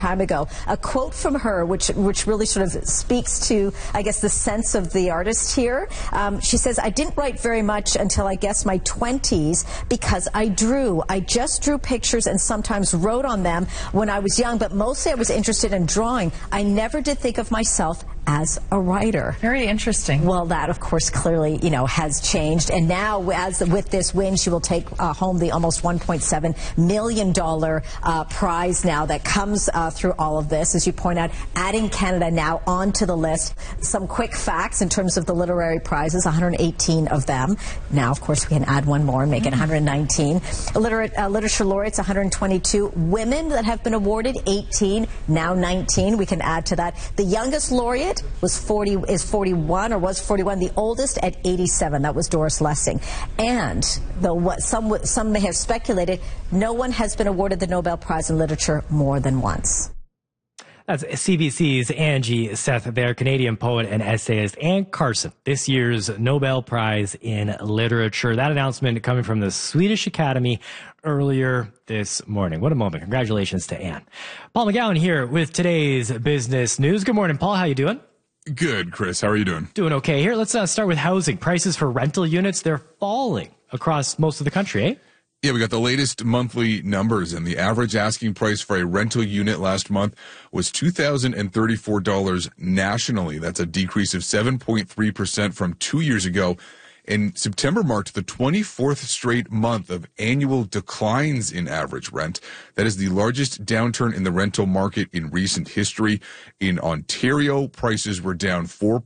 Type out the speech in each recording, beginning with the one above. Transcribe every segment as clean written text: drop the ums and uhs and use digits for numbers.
time ago. A quote from her, which really sort of speaks to, I guess, the sense of the artist here. She says, "I didn't write very much until I guess my 20s because I drew. I just drew pictures and sometimes wrote on them when I was young, but mostly I was interested in drawing. I never did think of myself as a writer." Very interesting. Well, that, of course, clearly, has changed. And now, with this win, she will take home the almost $1.7 million prize now that comes through all of this. As you point out, adding Canada now onto the list. Some quick facts in terms of the literary prizes, 118 of them. Now, of course, we can add one more and make it 119. Literature laureates, 122. Women that have been awarded, 18, now 19. We can add to that. The youngest laureate is 41. The oldest at 87. That was Doris Lessing. And though what some may have speculated, no one has been awarded the Nobel Prize in Literature more than once. That's CBC's Angie Seth there, Canadian poet and essayist Anne Carson, this year's Nobel Prize in Literature. That announcement coming from the Swedish Academy earlier this morning. What a moment. Congratulations to Anne. Paul McGowan here with today's business news. Good morning, Paul. How you doing? Good, Chris. How are you doing? Doing okay here. Let's start with housing. Prices for rental units, they're falling across most of the country, eh? Yeah, we got the latest monthly numbers, and the average asking price for a rental unit last month was $2,034 nationally. That's a decrease of 7.3% from 2 years ago. And September marked the 24th straight month of annual declines in average rent. That is the largest downturn in the rental market in recent history. In Ontario, prices were down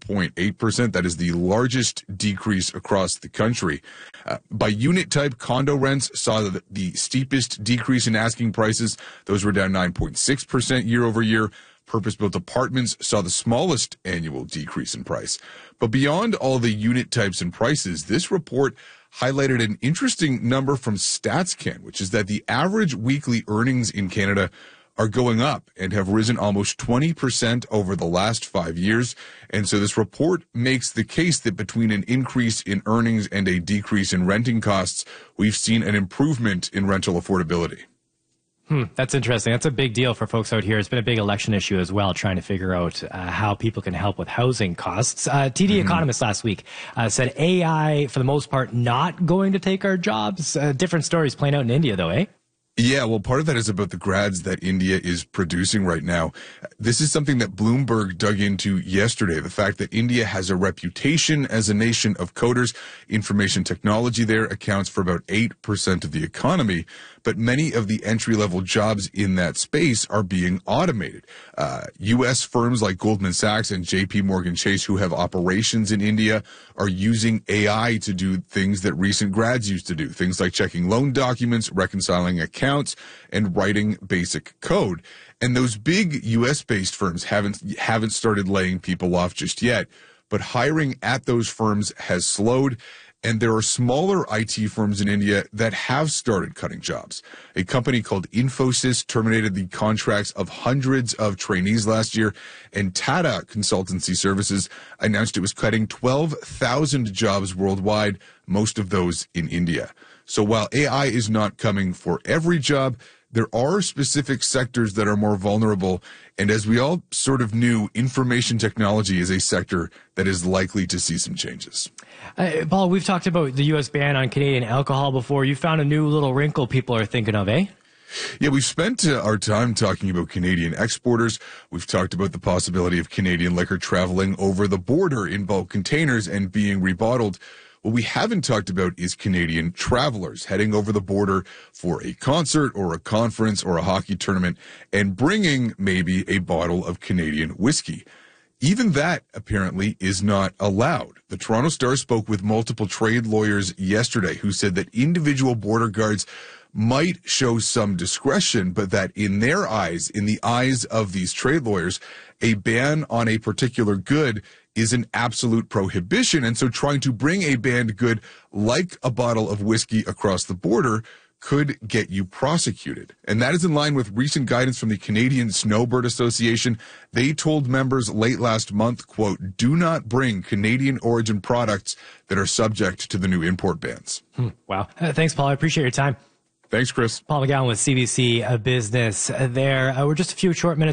4.8%. That is the largest decrease across the country. By unit type, condo rents saw the steepest decrease in asking prices. Those were down 9.6% year over year. Purpose-built apartments saw the smallest annual decrease in price. But beyond all the unit types and prices, this report highlighted an interesting number from StatsCan, which is that the average weekly earnings in Canada are going up and have risen almost 20% over the last 5 years. And so this report makes the case that between an increase in earnings and a decrease in renting costs, we've seen an improvement in rental affordability. That's interesting. That's a big deal for folks out here. It's been a big election issue as well, trying to figure out how people can help with housing costs. TD Economist last week said AI, for the most part, not going to take our jobs. Different stories playing out in India, though, eh? Yeah, well, part of that is about the grads that India is producing right now. This is something that Bloomberg dug into yesterday, the fact that India has a reputation as a nation of coders. Information technology there accounts for about 8% of the economy, but many of the entry-level jobs in that space are being automated. U.S. firms like Goldman Sachs and J.P. Morgan Chase, who have operations in India, are using AI to do things that recent grads used to do, things like checking loan documents, reconciling accounts, and writing basic code. And those big U.S.-based firms haven't started laying people off just yet, but hiring at those firms has slowed. And there are smaller IT firms in India that have started cutting jobs. A company called Infosys terminated the contracts of hundreds of trainees last year, and Tata Consultancy Services announced it was cutting 12,000 jobs worldwide, most of those in India. So while AI is not coming for every job, there are specific sectors that are more vulnerable. And as we all sort of knew, information technology is a sector that is likely to see some changes. Paul, we've talked about the U.S. ban on Canadian alcohol before. You found a new little wrinkle people are thinking of, eh? Yeah, we've spent our time talking about Canadian exporters. We've talked about the possibility of Canadian liquor traveling over the border in bulk containers and being rebottled. What we haven't talked about is Canadian travelers heading over the border for a concert or a conference or a hockey tournament and bringing maybe a bottle of Canadian whiskey. Even that, apparently, is not allowed. The Toronto Star spoke with multiple trade lawyers yesterday who said that individual border guards might show some discretion, but that in their eyes, in the eyes of these trade lawyers, a ban on a particular good is an absolute prohibition. And so trying to bring a banned good like a bottle of whiskey across the border could get you prosecuted. And that is in line with recent guidance from the Canadian Snowbird Association. They told members late last month, quote, "Do not bring Canadian origin products that are subject to the new import bans." Wow. Thanks, Paul. I appreciate your time. Thanks, Chris. Paul McGowan with CBC Business there. We're just a few short minutes